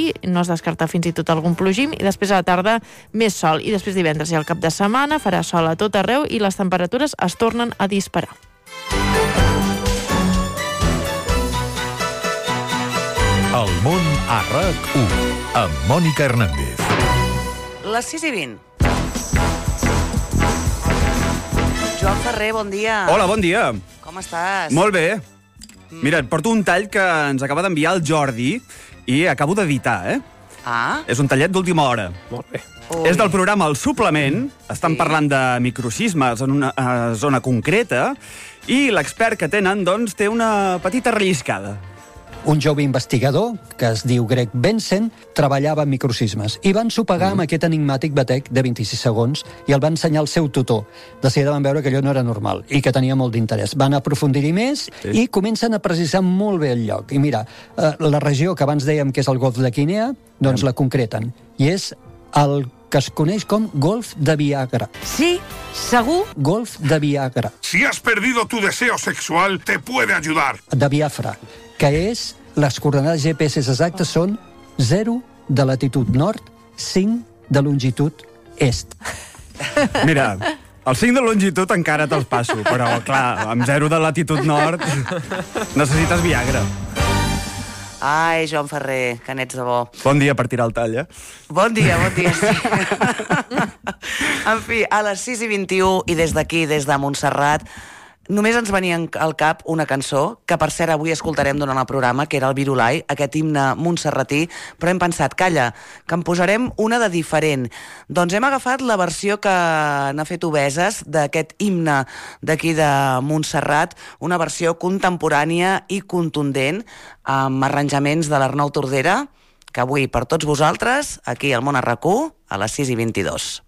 matí, no es descarta fins i tot algun plogim, i després a la tarda més sol, i després divendres i el cap de setmana farà sol a tot arreu i les temperatures es tornen a disparar. El món a RAC1 amb Mònica Hernández. Les 6:20. Joan Ferrer, bon dia. Hola, bon dia. Com estàs? Molt bé. Mira, et porto un tall que ens acaba d'enviar el Jordi i acabo d'editar, Ah? És un tallet d'última hora. Molt bé. Ui. És del programa El Suplement. Estan Sí. parlant de microsismes en una zona concreta i l'expert que tenen, doncs, té una petita relliscada. Un jove investigador, que es diu Greg Benson, treballava en microsismes i van sopegar amb aquest enigmàtic batec de 26 segons i el va ensenyar al seu tutor. De seguida van veure que allò no era normal i que tenia molt d'interès. Van aprofundir-hi més i comencen a precisar molt bé el lloc. I mira, la regió que abans dèiem que és el Golf de Guinea, doncs la concreten. I és el que es coneix com Golf de Viagra. Sí, segur? Golf de Viagra, Si has perdido tu deseo sexual, te puede ayudar. de Biafra, que és, les coordenades GPS exactes són 0 de latitud nord, 5 de longitud est. Mira, el 5 de longitud encara te'ls passo, però, clar, amb 0 de latitud nord necessites Viagra. Ai, Joan Ferrer, que n'ets de bo. Bon dia per tirar el tall, Bon dia, sí. En fi, a les 6:21 i des d'aquí, des de Montserrat, només ens venia al cap una cançó, que per cert avui escoltarem durant el programa, que era el Virulai, aquest himne montserratí, però hem pensat, calla, que en posarem una de diferent. Doncs hem agafat la versió que n'ha fet Obeses d'aquest himne d'aquí de Montserrat, una versió contemporània i contundent, amb arranjaments de l'Arnau Tordera, que avui per tots vosaltres, aquí al Món a RAC1, a les 6:22.